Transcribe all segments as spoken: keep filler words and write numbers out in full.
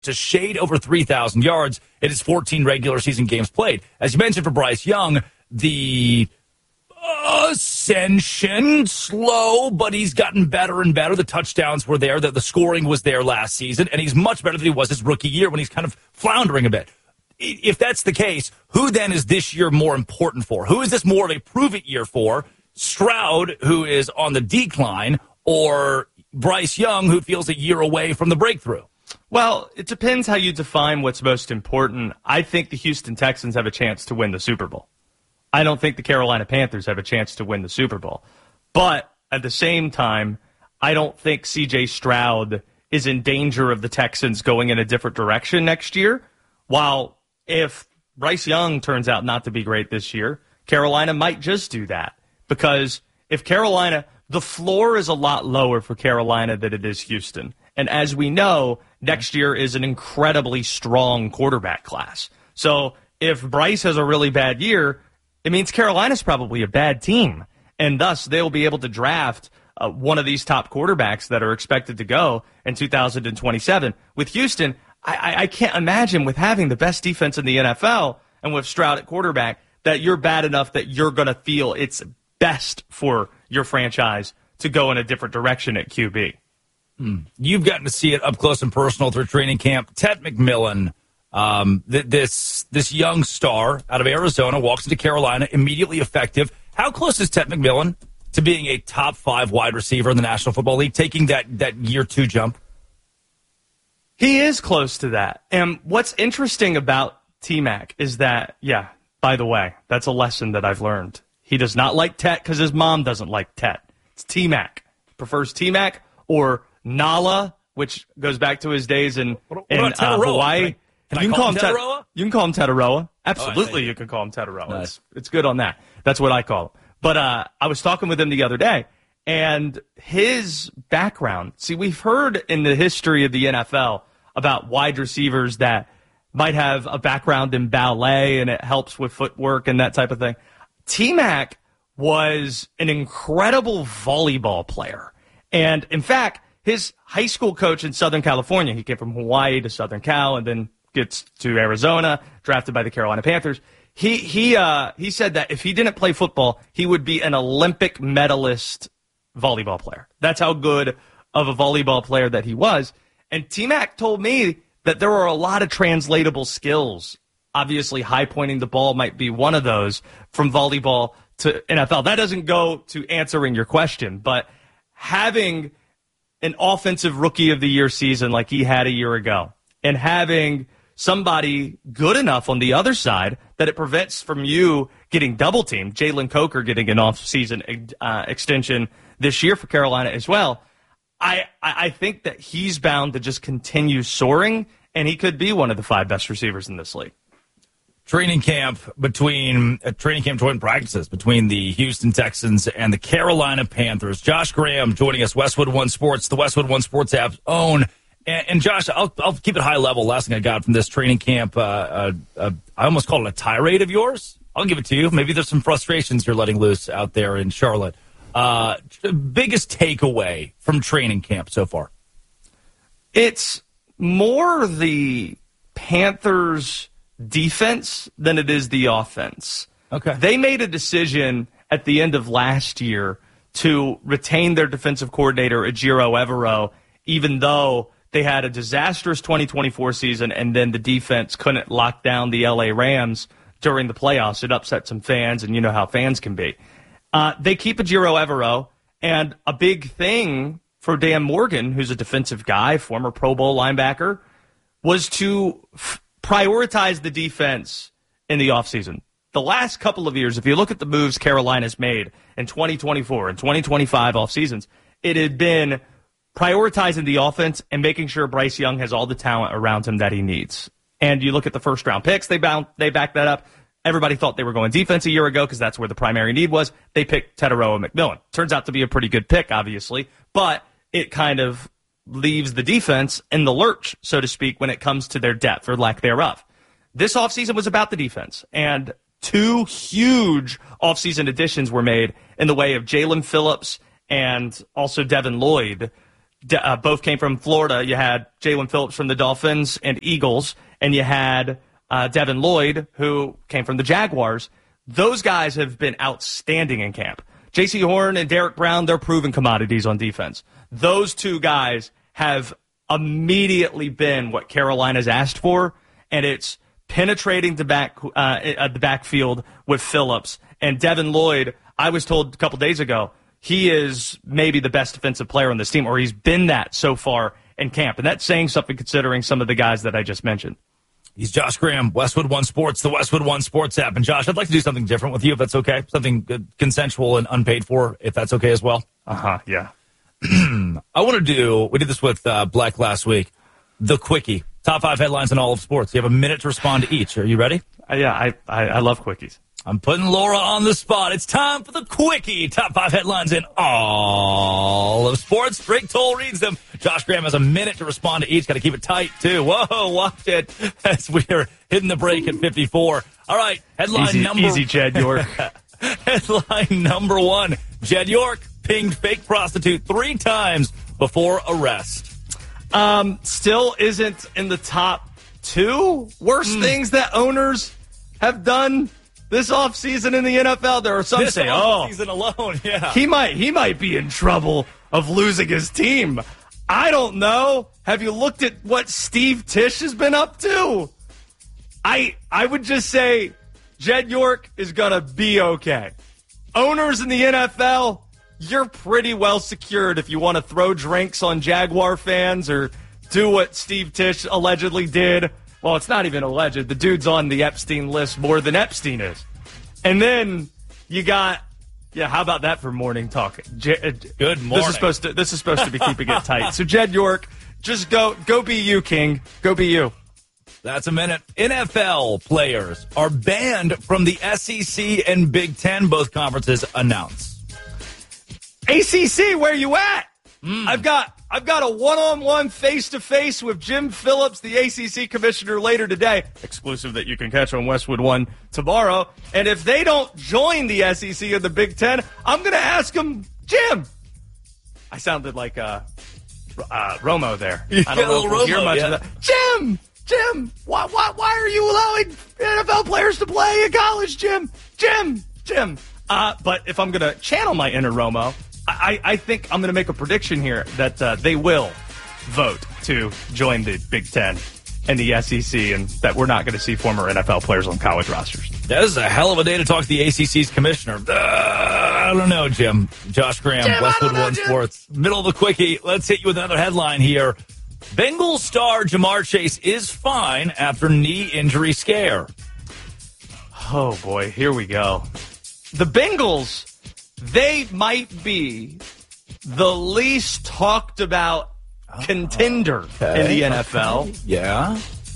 a shade over three thousand yards in his fourteen regular season games played. As you mentioned for Bryce Young, the ascension, slow, but he's gotten better and better. The touchdowns were there, the, the scoring was there last season, and he's much better than he was his rookie year when he's kind of floundering a bit. If that's the case, who then is this year more important for? Who is this more of a prove-it year for? Stroud, who is on the decline, or Bryce Young, who feels a year away from the breakthrough? Well, it depends how you define what's most important. I think the Houston Texans have a chance to win the Super Bowl. I don't think the Carolina Panthers have a chance to win the Super Bowl. But at the same time, I don't think C J Stroud is in danger of the Texans going in a different direction next year. While if Bryce Young turns out not to be great this year, Carolina might just do that. Because if Carolina, the floor is a lot lower for Carolina than it is Houston. And as we know, next year is an incredibly strong quarterback class. So if Bryce has a really bad year, it means Carolina's probably a bad team, and thus they'll be able to draft uh, one of these top quarterbacks that are expected to go in two thousand twenty-seven. With Houston, I, I, I can't imagine with having the best defense in the N F L and with Stroud at quarterback that you're bad enough that you're going to feel it's best for your franchise to go in a different direction at Q B. Hmm. You've gotten to see it up close and personal through training camp. Ted McMillan, Um, th- this this young star out of Arizona walks into Carolina, immediately effective. How close is Ted McMillan to being a top five wide receiver in the National Football League, taking that, that year two jump? He is close to that. And what's interesting about T-Mac is that, yeah, by the way, that's a lesson that I've learned. He does not like Tet because his mom doesn't like Tet. It's T-Mac. He prefers T-Mac or Nala, which goes back to his days in, what, what in uh, Hawaii. Can you, can can call him Tetaroa? Ted, you can call him Tetaroa. Absolutely, oh, you can call him Tetaroa. Nice. It's, it's good on that. That's what I call him. But uh, I was talking with him the other day, and his background. See, we've heard in the history of the N F L about wide receivers that might have a background in ballet, and it helps with footwork and that type of thing. T-Mac was an incredible volleyball player. And, in fact, his high school coach in Southern California, he came from Hawaii to Southern Cal and then gets to Arizona, drafted by the Carolina Panthers. He he uh, he said that if he didn't play football, he would be an Olympic medalist volleyball player. That's how good of a volleyball player that he was. And T-Mac told me that there are a lot of translatable skills. Obviously, high pointing the ball might be one of those from volleyball to N F L. That doesn't go to answering your question, but having an offensive rookie of the year season like he had a year ago and having somebody good enough on the other side that it prevents from you getting double teamed, Jalen Coker getting an off-season uh, extension this year for Carolina as well, I, I think that he's bound to just continue soaring, and he could be one of the five best receivers in this league. Training camp between uh, training camp joint practices between the Houston Texans and the Carolina Panthers. Josh Graham joining us, Westwood One Sports, the Westwood One Sports app's own. And, and Josh, I'll, I'll keep it high level. Last thing I got from this training camp, uh, uh, uh, I almost called it a tirade of yours. I'll give it to you. Maybe there's some frustrations you're letting loose out there in Charlotte. Uh, biggest takeaway from training camp so far? It's more the Panthers' defense than it is the offense. Okay. They made a decision at the end of last year to retain their defensive coordinator, Ejiro Evero, even though they had a disastrous twenty twenty-four season and then the defense couldn't lock down the L A Rams during the playoffs. It upset some fans, and you know how fans can be. Uh, they keep Ejiro Evero, and a big thing for Dan Morgan, who's a defensive guy, former Pro Bowl linebacker, was to f- prioritize the defense in the offseason. The last couple of years, if you look at the moves Carolina's made in twenty twenty-four and twenty twenty-five off seasons, it had been prioritizing the offense and making sure Bryce Young has all the talent around him that he needs. And you look at the first-round picks, they bound, they backed that up. Everybody thought they were going defense a year ago because that's where the primary need was. They picked Tetaroa McMillan. Turns out to be a pretty good pick, obviously, but it kind of leaves the defense in the lurch, so to speak, when it comes to their depth or lack thereof. This offseason was about the defense, and two huge offseason additions were made in the way of Jalen Phillips and also Devin Lloyd uh, both came from Florida. You had Jalen Phillips from the Dolphins and Eagles, and you had uh, Devin Lloyd, who came from the Jaguars. Those guys have been outstanding in camp. J C Horn and Derek Brown, they're proven commodities on defense. Those two guys have immediately been what Carolina's asked for, and it's penetrating the back uh, the backfield with Phillips. And Devin Lloyd, I was told a couple days ago, he is maybe the best defensive player on this team, or he's been that so far in camp. And that's saying something considering some of the guys that I just mentioned. He's Josh Graham, Westwood One Sports, the Westwood One Sports app. And Josh, I'd like to do something different with you, if that's okay. Something good, consensual and unpaid for, if that's okay as well. Uh-huh, yeah. I want to do, we did this with uh, Black last week, the Quickie. Top five headlines in all of sports. You have a minute to respond to each. Are you ready? Uh, yeah, I, I, I love quickies. I'm putting Laura on the spot. It's time for the Quickie. Top five headlines in all of sports. Drake Toll reads them. Josh Graham has a minute to respond to each. Got to keep it tight, too. Whoa, watch it as we're hitting the break at fifty-four. All right, headline easy, number... Easy, Jed York. Headline number one. Jed York pinged fake prostitute three times before arrest. Um, still isn't in the top two worst mm. things that owners have done this offseason in the N F L. There are some this say, oh, season alone, yeah. He might he might be in trouble of losing his team. I don't know. Have you looked at what Steve Tisch has been up to? I I would just say Jed York is gonna be okay. Owners in the N F L, you're pretty well secured if you want to throw drinks on Jaguar fans or do what Steve Tisch allegedly did. Well, it's not even alleged. The dude's on the Epstein list more than Epstein is. And then you got, yeah, how about that for morning talk? J- Good morning. This is supposed to, this is supposed to be keeping it tight. So, Jed York, just go, go be you, King. Go be you. That's a minute. N F L players are banned from the S E C and Big Ten, both conferences announce. A C C, where you at? Mm. I've got I've got a one-on-one face-to-face with Jim Phillips, the A C C commissioner, later today. Exclusive that you can catch on Westwood One tomorrow. And if they don't join the S E C or the Big Ten, I'm going to ask them, Jim. I sounded like uh, uh, Romo there. I don't know if we'll hear much yeah. of that. Jim, Jim, why, why, why are you allowing N F L players to play in college, Jim? Jim, Jim. Uh, but if I'm going to channel my inner Romo, I, I think I'm going to make a prediction here that uh, they will vote to join the Big Ten and the S E C, and that we're not going to see former N F L players on college rosters. That is a hell of a day to talk to the A C C's commissioner. Uh, I don't know, Jim. Josh Graham, Jim, Westwood know, One Jim. Sports. Middle of the Quickie. Let's hit you with another headline here. Bengals star Jamar Chase is fine after knee injury scare. Oh, boy. Here we go. The Bengals, they might be the least talked about oh, contender okay. in the N F L. Okay. Yeah.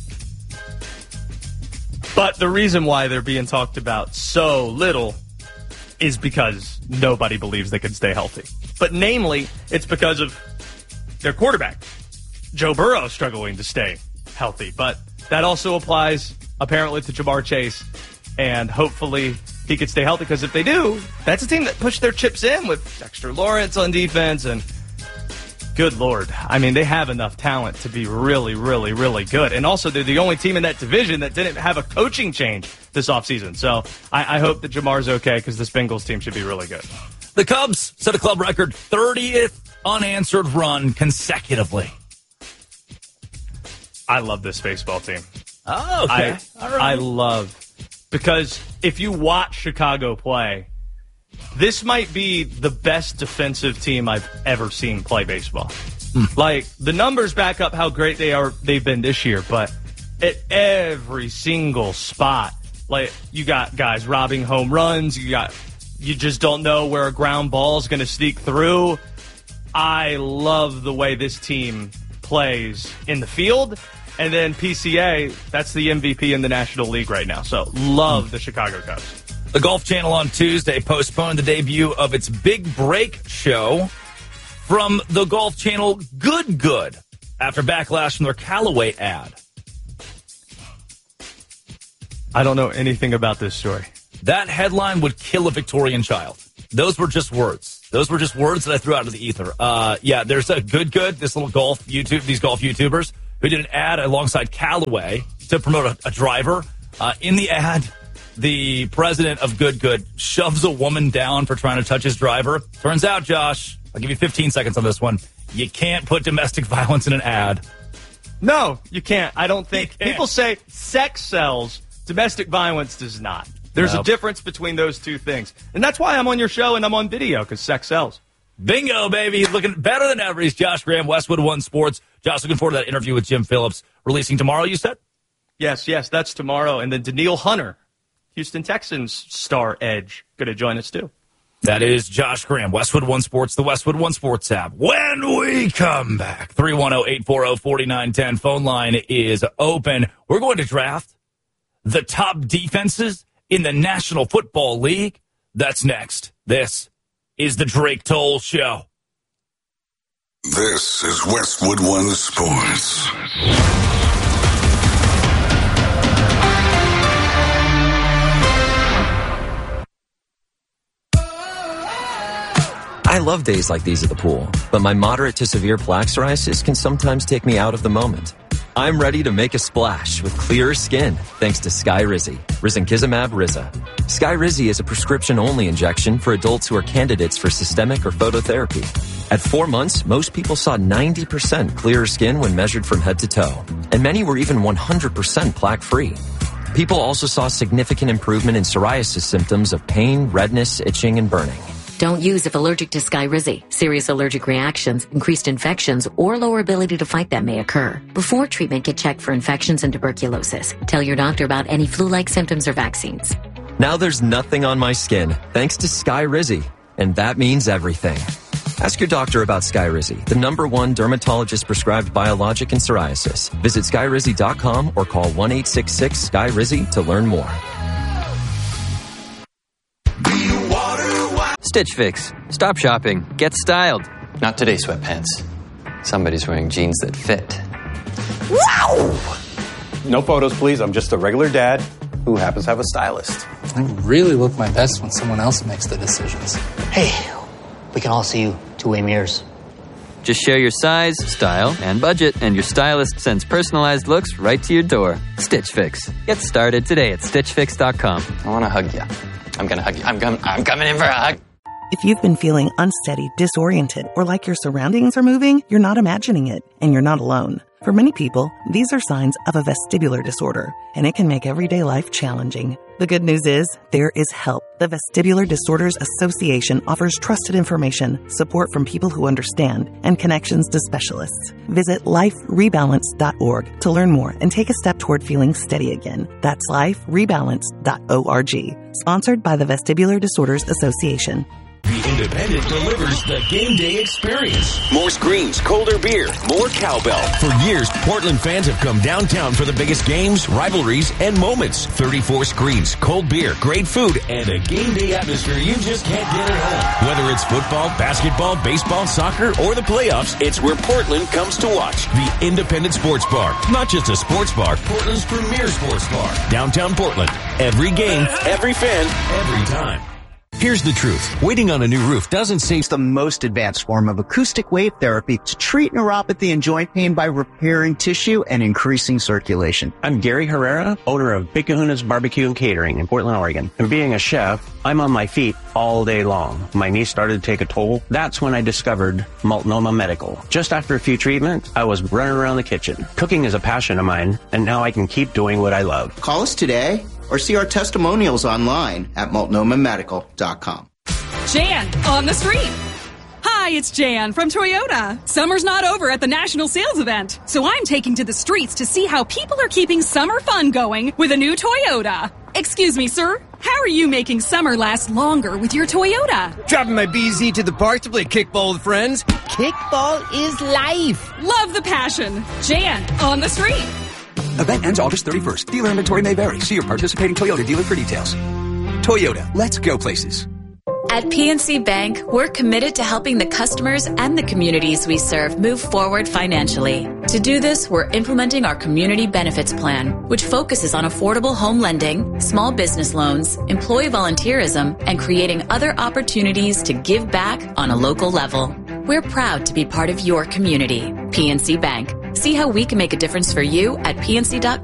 But the reason why they're being talked about so little is because nobody believes they can stay healthy. But namely, it's because of their quarterback, Joe Burrow, struggling to stay healthy. But that also applies, apparently, to Jamar Chase. And hopefully he could stay healthy, because if they do, that's a team that pushed their chips in with Dexter Lawrence on defense. And good Lord, I mean, they have enough talent to be really, really, really good. And also, they're the only team in that division that didn't have a coaching change this offseason. So I, I hope that Jamar's okay, because this Bengals team should be really good. The Cubs set a club record thirtieth unanswered run consecutively. I love this baseball team. Oh, okay. I, All right. I love, because if you watch Chicago play, this might be the best defensive team I've ever seen play baseball. Hmm. Like, the numbers back up how great they are, they've been this year, but at every single spot, like, you got guys robbing home runs, you got, you just don't know where a ground ball is going to sneak through. I love the way this team plays in the field. And then P C A, that's the M V P in the National League right now. So love the Chicago Cubs. The Golf Channel on Tuesday postponed the debut of its Big Break show from the Golf Channel Good Good after backlash from their Callaway ad. I don't know anything about this story. That headline would kill a Victorian child. Those were just words. Those were just words that I threw out of the ether. Uh, yeah, there's a Good Good, this little golf YouTube, these golf YouTubers who did an ad alongside Callaway to promote a, a driver. Uh, in the ad, the president of Good Good shoves a woman down for trying to touch his driver. Turns out, Josh, I'll give you fifteen seconds on this one. You can't put domestic violence in an ad. No, you can't. I don't think. People say sex sells. Domestic violence does not. There's nope. a difference between those two things. And that's why I'm on your show and I'm on video, because sex sells. Bingo, baby. He's looking better than ever. He's Josh Graham, Westwood One Sports. Josh, looking forward to that interview with Jim Phillips. Releasing tomorrow, you said? Yes, yes, that's tomorrow. And then Daniil Hunter, Houston Texans star edge, going to join us too. That is Josh Graham, Westwood One Sports, the Westwood One Sports app. When we come back, three one zero, eight four zero, four nine one zero phone line is open. We're going to draft the top defenses in the National Football League. That's next. This is the Drake Toll Show. This is Westwood One Sports. I love days like these at the pool, but my moderate to severe plaque psoriasis can sometimes take me out of the moment. I'm ready to make a splash with clearer skin thanks to Skyrizi, Risankizumab Riza. Skyrizi is a prescription-only injection for adults who are candidates for systemic or phototherapy. At four months, most people saw ninety percent clearer skin when measured from head to toe, and many were even one hundred percent plaque-free. People also saw significant improvement in psoriasis symptoms of pain, redness, itching, and burning. Don't use if allergic to Skyrizi. Serious allergic reactions, increased infections, or lower ability to fight them may occur. Before treatment, get checked for infections and tuberculosis. Tell your doctor about any flu-like symptoms or vaccines. Now there's nothing on my skin, thanks to Skyrizi, and that means everything. Ask your doctor about Skyrizi, the number one dermatologist-prescribed biologic in psoriasis. Visit Skyrizi dot com or call one eight six six, S K Y R I Z I to learn more. Stitch Fix. Stop shopping. Get styled. Not today, sweatpants. Somebody's wearing jeans that fit. Wow! No photos, please. I'm just a regular dad who happens to have a stylist. I really look my best when someone else makes the decisions. Hey, we can all see you two-way mirrors. Just share your size, style, and budget, and your stylist sends personalized looks right to your door. Stitch Fix. Get started today at stitch fix dot com. I want to hug you. I'm going to hug you. I'm, com- I'm coming in for a hug. If you've been feeling unsteady, disoriented, or like your surroundings are moving, you're not imagining it, and you're not alone. For many people, these are signs of a vestibular disorder, and it can make everyday life challenging. The good news is, there is help. The Vestibular Disorders Association offers trusted information, support from people who understand, and connections to specialists. Visit life rebalance dot org to learn more and take a step toward feeling steady again. That's life rebalance dot org. Sponsored by the Vestibular Disorders Association. The Independent delivers the game day experience. More screens, colder beer, more cowbell. For years, Portland fans have come downtown for the biggest games, rivalries, and moments. thirty-four screens, cold beer, great food, and a game day atmosphere you just can't get at home. Whether it's football, basketball, baseball, soccer, or the playoffs, it's where Portland comes to watch. The Independent Sports Bar. Not just a sports bar, Portland's premier sports bar. Downtown Portland. Every game, every fan, every time. Here's the truth. Waiting on a new roof doesn't seem the most advanced form of acoustic wave therapy to treat neuropathy and joint pain by repairing tissue and increasing circulation. I'm Gary Herrera, owner of Big Kahuna's Barbecue and Catering in Portland, Oregon. And being a chef, I'm on my feet all day long. My knee started to take a toll. That's when I discovered Multnomah Medical. Just after a few treatments, I was running around the kitchen. Cooking is a passion of mine, and now I can keep doing what I love. Call us today or see our testimonials online at multnomah medical dot com. Jan on the street. Hi, it's Jan from Toyota. Summer's not over at the National Sales Event, so I'm taking to the streets to see how people are keeping summer fun going with a new Toyota. Excuse me, sir. How are you making summer last longer with your Toyota? Dropping my B Z to the park to play kickball with friends. Kickball is life. Love the passion. Jan on the street. Event ends August thirty-first. Dealer inventory may vary. See your participating Toyota dealer for details. Toyota, let's go places. At P N C Bank, we're committed to helping the customers and the communities we serve move forward financially. To do this, we're implementing our Community Benefits Plan, which focuses on affordable home lending, small business loans, employee volunteerism, and creating other opportunities to give back on a local level. We're proud to be part of your community. P N C Bank. See how we can make a difference for you at P N C dot